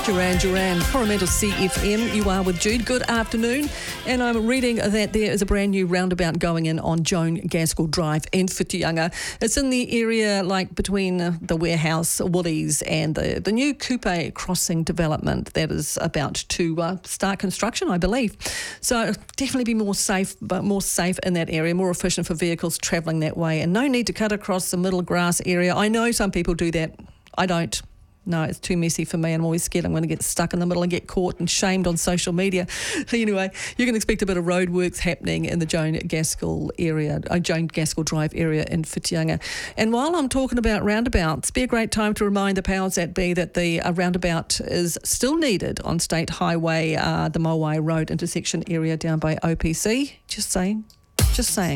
Duran Duran, Coromandel CFM. You are with Jude. Good afternoon. And I'm reading that there is a brand new roundabout going in on Joan Gaskell Drive in Whitianga. It's in the area like between the warehouse, Woolies, and the new Kupe crossing development that is about to start construction, I believe. So definitely be more safe in that area, more efficient for vehicles travelling that way, and no need to cut across the middle grass area. I know some people do that. I don't. No, it's too messy for me. I'm always scared I'm going to get stuck in the middle and get caught and shamed on social media. Anyway, you can expect a bit of roadworks happening in the Joan Gaskell Drive area in Whitianga. And while I'm talking about roundabouts, be a great time to remind the powers that be that the roundabout is still needed on State Highway, the Mowai Road intersection area down by OPC. Just saying.